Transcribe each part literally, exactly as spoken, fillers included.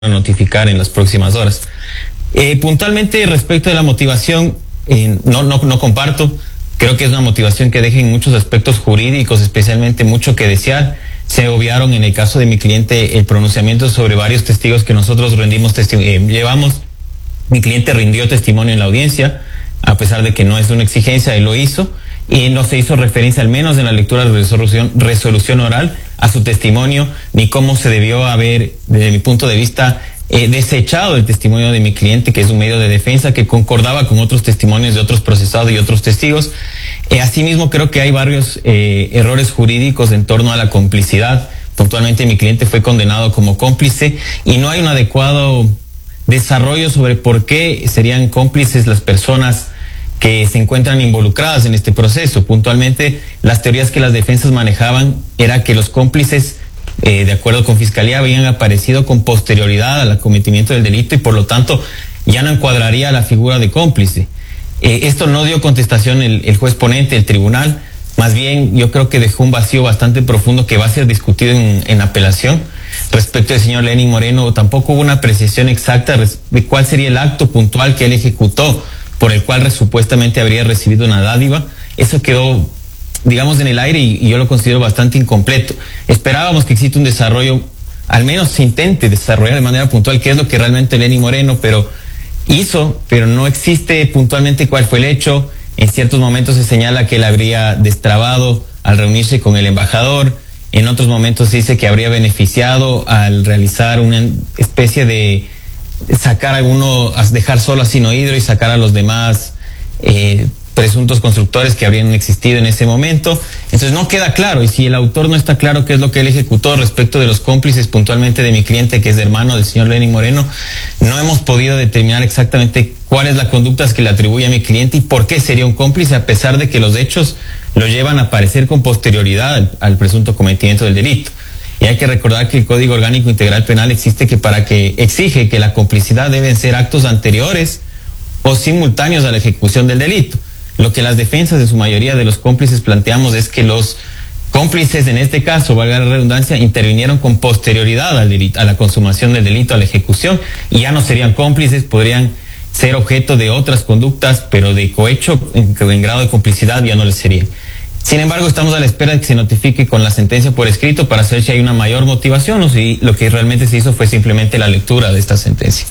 a notificar en las próximas horas. Eh, puntualmente respecto de la motivación, eh, no, no, no comparto. Creo que es una motivación que deja en muchos aspectos jurídicos, especialmente mucho que desear. Se obviaron en el caso de mi cliente el pronunciamiento sobre varios testigos que nosotros rendimos eh, llevamos. Mi cliente rindió testimonio en la audiencia, a pesar de que no es una exigencia, él lo hizo, y no se hizo referencia, al menos en la lectura de resolución, resolución oral, a su testimonio, ni cómo se debió haber, desde mi punto de vista, eh, desechado el testimonio de mi cliente, que es un medio de defensa que concordaba con otros testimonios de otros procesados y otros testigos. Eh, asimismo, creo que hay varios eh, errores jurídicos en torno a la complicidad. Puntualmente, mi cliente fue condenado como cómplice y no hay un adecuado desarrollo sobre por qué serían cómplices las personas que se encuentran involucradas en este proceso. Puntualmente, las teorías que las defensas manejaban era que los cómplices, eh, de acuerdo con Fiscalía, habían aparecido con posterioridad al acometimiento del delito y por lo tanto ya no encuadraría la figura de cómplice. Eh, esto no dio contestación el, el juez ponente, el tribunal. Más bien, yo creo que dejó un vacío bastante profundo que va a ser discutido en, en apelación. Respecto al señor Lenín Moreno, tampoco hubo una apreciación exacta de cuál sería el acto puntual que él ejecutó, por el cual supuestamente habría recibido una dádiva. Eso quedó, digamos, en el aire y, y yo lo considero bastante incompleto. Esperábamos que exista un desarrollo, al menos se intente desarrollar de manera puntual qué es lo que realmente Lenín Moreno pero hizo, pero no existe puntualmente cuál fue el hecho. En ciertos momentos se señala que él habría destrabado al reunirse con el embajador. En otros momentos se dice que habría beneficiado al realizar una especie de sacar a alguno, dejar solo a Sinohidro y sacar a los demás eh, presuntos constructores que habrían existido en ese momento. Entonces no queda claro, y si el autor no está claro qué es lo que él ejecutó respecto de los cómplices puntualmente de mi cliente, que es hermano del señor Lenín Moreno, no hemos podido determinar exactamente cuál es la conducta que le atribuye a mi cliente y por qué sería un cómplice, a pesar de que los hechos lo llevan a aparecer con posterioridad al, al presunto cometimiento del delito. Y hay que recordar que el Código Orgánico Integral Penal existe que para que exige que la complicidad deben ser actos anteriores o simultáneos a la ejecución del delito. Lo que las defensas de su mayoría de los cómplices planteamos es que los cómplices, en este caso, valga la redundancia, intervinieron con posterioridad al delito, a la consumación del delito, a la ejecución, y ya no serían cómplices, podrían ser objeto de otras conductas, pero de cohecho en, en grado de complicidad ya no les serían. Sin embargo, estamos a la espera de que se notifique con la sentencia por escrito para saber si hay una mayor motivación o si lo que realmente se hizo fue simplemente la lectura de esta sentencia.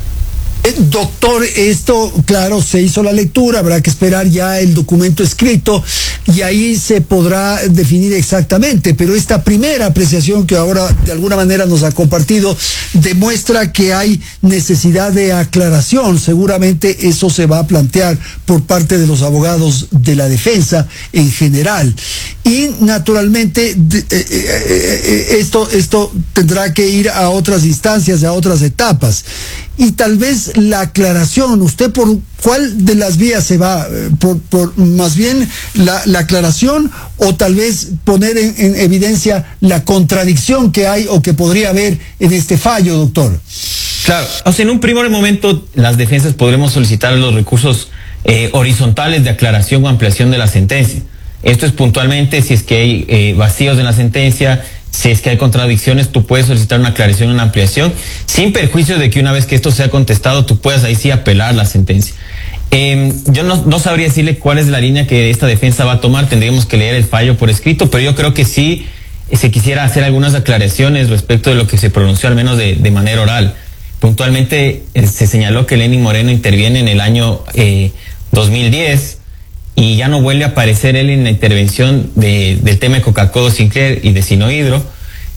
Doctor, esto, claro, se hizo la lectura, habrá que esperar ya el documento escrito y ahí se podrá definir exactamente, pero esta primera apreciación que ahora de alguna manera nos ha compartido demuestra que hay necesidad de aclaración. Seguramente eso se va a plantear por parte de los abogados de la defensa en general. Y naturalmente de, eh, eh, esto, esto tendrá que ir a otras instancias, a otras etapas. Y tal vez la aclaración, ¿usted por cuál de las vías se va? ¿Por, por más bien la, la aclaración o tal vez poner en, en evidencia la contradicción que hay o que podría haber en este fallo, doctor? Claro, o sea, en un primer momento las defensas podremos solicitar los recursos eh, horizontales de aclaración o ampliación de la sentencia. Esto es puntualmente si es que hay eh, vacíos en la sentencia. Si es que hay contradicciones, tú puedes solicitar una aclaración, una ampliación, sin perjuicio de que una vez que esto sea contestado, tú puedas ahí sí apelar la sentencia. Eh, yo no, no sabría decirle cuál es la línea que esta defensa va a tomar, tendríamos que leer el fallo por escrito, pero yo creo que sí se quisiera hacer algunas aclaraciones respecto de lo que se pronunció, al menos de, de manera oral. Puntualmente eh, se señaló que Lenín Moreno interviene en el año eh, dos mil diez, y ya no vuelve a aparecer él en la intervención de, del tema de Coca-Cola, Sinclair y de Sinohidro.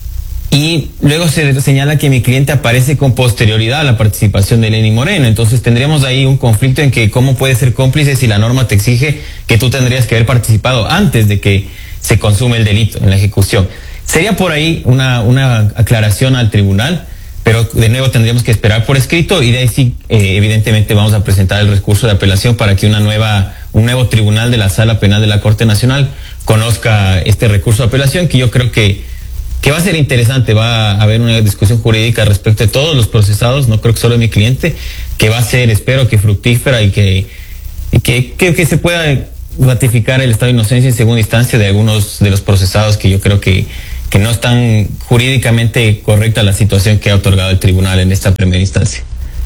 Y luego se señala que mi cliente aparece con posterioridad a la participación de Lenín Moreno. Entonces tendríamos ahí un conflicto en que cómo puedes ser cómplice si la norma te exige que tú tendrías que haber participado antes de que se consume el delito en la ejecución. Sería por ahí una, una aclaración al tribunal, pero de nuevo tendríamos que esperar por escrito y de ahí sí, eh, evidentemente vamos a presentar el recurso de apelación para que una nueva, un nuevo tribunal de la Sala Penal de la Corte Nacional conozca este recurso de apelación, que yo creo que, que va a ser interesante. Va a haber una discusión jurídica respecto de todos los procesados, no creo que solo de mi cliente, que va a ser, espero que fructífera y que, y que, que, que se pueda ratificar el estado de inocencia en segunda instancia de algunos de los procesados que yo creo que que no están jurídicamente correcta la situación que ha otorgado el tribunal en esta primera instancia.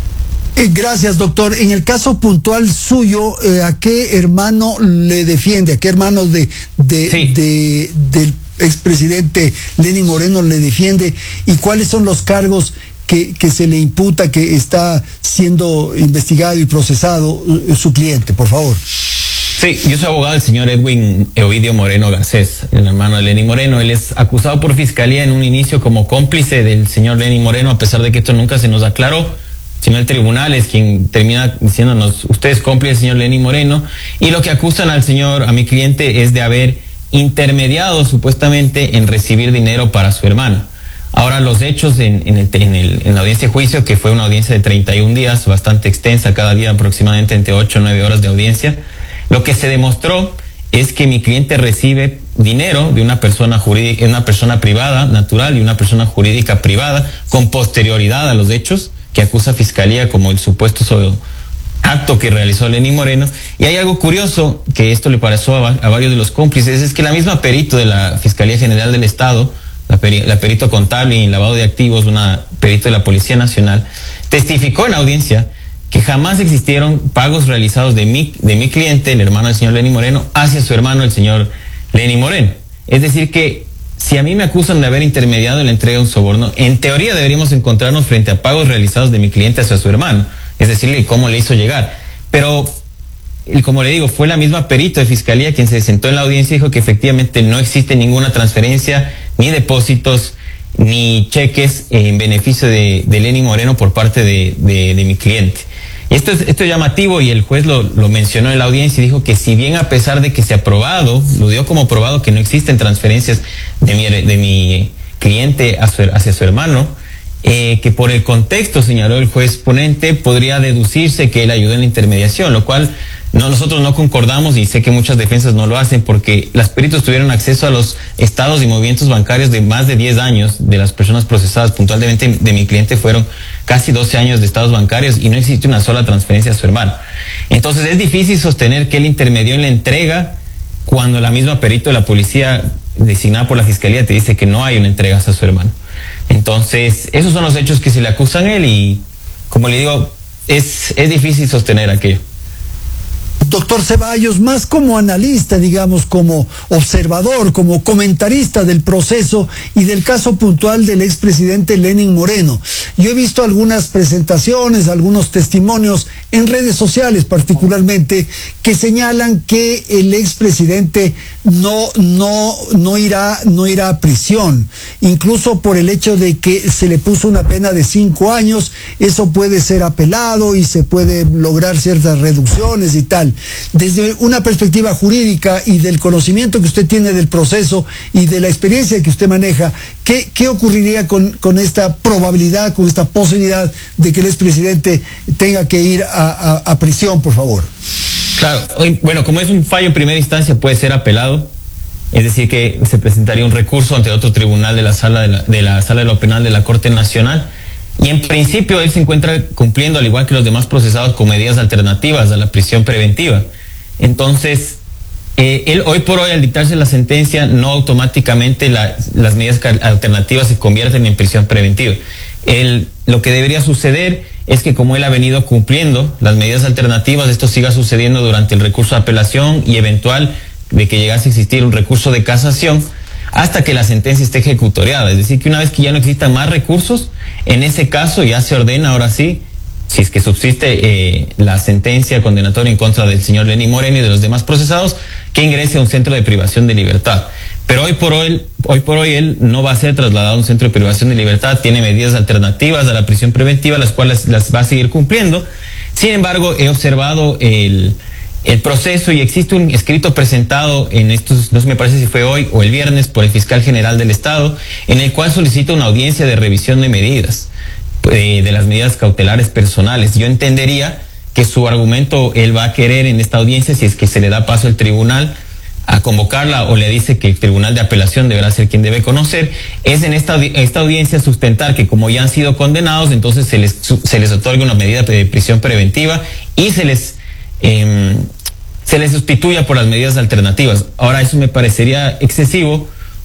Eh, gracias, doctor. En el caso puntual suyo, eh, ¿a qué hermano le defiende? ¿A qué hermano de, de, Sí. de, del expresidente Lenín Moreno le defiende? ¿Y cuáles son los cargos que, que se le imputa, que está siendo investigado y procesado eh, su cliente, por favor? Sí, yo soy abogado del señor Edwin Ovidio Moreno Garcés, el hermano de Lenín Moreno. Él es acusado por fiscalía en un inicio como cómplice del señor Lenín Moreno, a pesar de que esto nunca se nos aclaró, sino el tribunal es quien termina diciéndonos, usted es cómplice del señor Lenín Moreno, y lo que acusan al señor, a mi cliente, es de haber intermediado supuestamente en recibir dinero para su hermano. Ahora, los hechos en, en, el, en, el, en la audiencia de juicio, que fue una audiencia de treinta y un días, bastante extensa, cada día aproximadamente entre ocho o nueve horas de audiencia, lo que se demostró es que mi cliente recibe dinero de una persona jurídica, una persona privada, natural, y una persona jurídica privada, con posterioridad a los hechos que acusa Fiscalía como el supuesto sobre acto que realizó Lenín Moreno. Y hay algo curioso, que esto le pareció a, a varios de los cómplices, es que la misma perito de la Fiscalía General del Estado, la, peri, la perito contable y lavado de activos, una perito de la Policía Nacional, testificó en la audiencia que jamás existieron pagos realizados de mi, de mi cliente, el hermano del señor Lenín Moreno, hacia su hermano, el señor Lenín Moreno. Es decir que, si a mí me acusan de haber intermediado en la entrega de un soborno, en teoría deberíamos encontrarnos frente a pagos realizados de mi cliente hacia su hermano, es decirle cómo le hizo llegar. Pero, como le digo, fue la misma perito de Fiscalía quien se sentó en la audiencia y dijo que efectivamente no existe ninguna transferencia, ni depósitos, ni cheques en beneficio de, de Lenín Moreno por parte de, de, de mi cliente. Y esto es, esto es llamativo, y el juez lo, lo mencionó en la audiencia y dijo que si bien a pesar de que se ha probado, lo dio como probado que no existen transferencias de mi, de mi cliente hacia su, hacia su hermano, eh, que por el contexto, señaló el juez ponente, podría deducirse que él ayudó en la intermediación, lo cual no, nosotros no concordamos, y sé que muchas defensas no lo hacen, porque las peritos tuvieron acceso a los estados y movimientos bancarios de más de diez años de las personas procesadas. Puntualmente de mi cliente fueron casi doce años de estados bancarios y no existe una sola transferencia a su hermano. Entonces es difícil sostener que él intermedió en la entrega cuando la misma perito de la policía designada por la Fiscalía te dice que no hay una entrega hacia su hermano. Entonces esos son los hechos que se le acusan a él, y como le digo, es, es difícil sostener aquello. Doctor Ceballos, más como analista, digamos, como observador, como comentarista del proceso y del caso puntual del expresidente Lenín Moreno. Yo he visto algunas presentaciones, algunos testimonios en redes sociales particularmente, que señalan que el expresidente no, no, no irá, no irá a prisión, incluso por el hecho de que se le puso una pena de cinco años, eso puede ser apelado y se puede lograr ciertas reducciones y tal. Desde una perspectiva jurídica y del conocimiento que usted tiene del proceso y de la experiencia que usted maneja, ¿qué, qué ocurriría con, con esta probabilidad, con esta posibilidad de que el expresidente tenga que ir a, a, a prisión, por favor? Claro, bueno, como es un fallo en primera instancia, puede ser apelado, es decir que se presentaría un recurso ante otro tribunal de la sala de la, de la sala de lo penal de la Corte Nacional. Y en principio él se encuentra cumpliendo, al igual que los demás procesados, con medidas alternativas a la prisión preventiva. Entonces, eh, él hoy por hoy, al dictarse la sentencia, no automáticamente la, las medidas alternativas se convierten en prisión preventiva. Él, lo que debería suceder es que, como él ha venido cumpliendo las medidas alternativas, esto siga sucediendo durante el recurso de apelación y eventual de que llegase a existir un recurso de casación, hasta que la sentencia esté ejecutoriada. Es decir, que una vez que ya no existan más recursos, en ese caso ya se ordena, ahora sí, si es que subsiste eh, la sentencia condenatoria en contra del señor Lenín Moreno y de los demás procesados, que ingrese a un centro de privación de libertad. Pero hoy por hoy, hoy por hoy él no va a ser trasladado a un centro de privación de libertad, tiene medidas alternativas a la prisión preventiva, las cuales las va a seguir cumpliendo. Sin embargo, he observado el... el proceso, y existe un escrito presentado en estos, no sé, me parece si fue hoy o el viernes, por el fiscal general del Estado, en el cual solicita una audiencia de revisión de medidas, eh, de las medidas cautelares personales. Yo entendería que su argumento él va a querer en esta audiencia, si es que se le da paso al tribunal a convocarla o le dice que el tribunal de apelación deberá ser quien debe conocer, es en esta, esta audiencia sustentar que como ya han sido condenados, entonces se les, se les otorga una medida de prisión preventiva y se les Eh, se les sustituya por las medidas alternativas. Ahora, eso me parecería excesivo,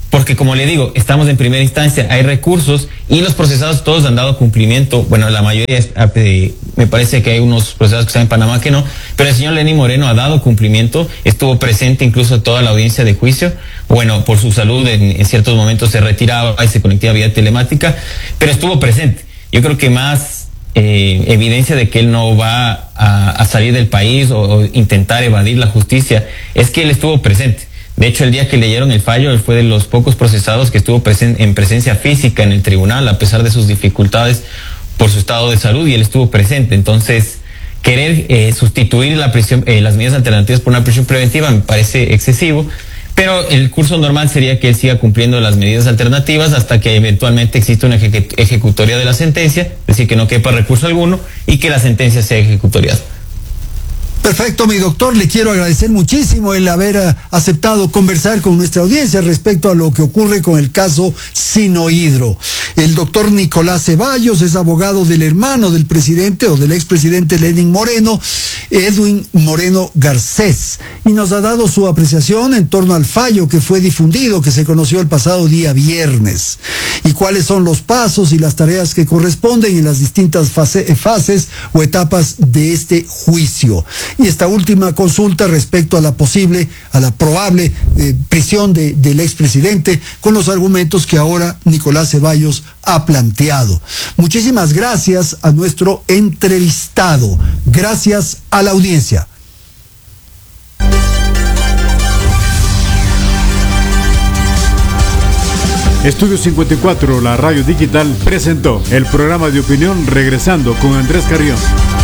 porque como le digo, estamos en primera instancia, hay recursos y los procesados todos han dado cumplimiento. Bueno, la mayoría, eh, me parece que hay unos procesados que están en Panamá que no, pero el señor Lenín Moreno ha dado cumplimiento, estuvo presente incluso toda la audiencia de juicio. Bueno, por su salud en, en ciertos momentos se retiraba y se conectaba vía telemática, pero estuvo presente. Yo creo que más eh, evidencia de que él no va a, a salir del país o, o intentar evadir la justicia es que él estuvo presente. De hecho, el día que leyeron el fallo, él fue de los pocos procesados que estuvo presen en presencia física en el tribunal, a pesar de sus dificultades por su estado de salud, y él estuvo presente. Entonces, querer eh, sustituir la prisión, eh, las medidas alternativas por una prisión preventiva me parece excesivo, pero el curso normal sería que él siga cumpliendo las medidas alternativas hasta que eventualmente exista una eje ejecutoria de la sentencia, es decir, que no quepa recurso alguno y que la sentencia sea ejecutoriada. Perfecto, mi doctor, le quiero agradecer muchísimo el haber uh, aceptado conversar con nuestra audiencia respecto a lo que ocurre con el caso Sinohydro. El doctor Nicolás Ceballos es abogado del hermano del presidente o del expresidente Lenín Moreno, Edwin Moreno Garcés, y nos ha dado su apreciación en torno al fallo que fue difundido, que se conoció el pasado día viernes, y cuáles son los pasos y las tareas que corresponden en las distintas fase, fases o etapas de este juicio. Y esta última consulta respecto a la posible, a la probable eh, prisión de, del expresidente, con los argumentos que ahora Nicolás Ceballos ha planteado. Muchísimas gracias a nuestro entrevistado. Gracias a la audiencia. Estudio cincuenta y cuatro, la radio digital, presentó el programa de opinión Regresando con Andrés Carrión.